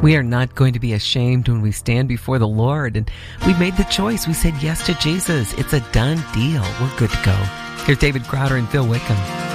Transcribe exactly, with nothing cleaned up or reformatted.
We are not going to be ashamed when we stand before the Lord. And we made the choice. We said yes to Jesus. It's a done deal. We're good to go. Here's David Crowder and Phil Wickham.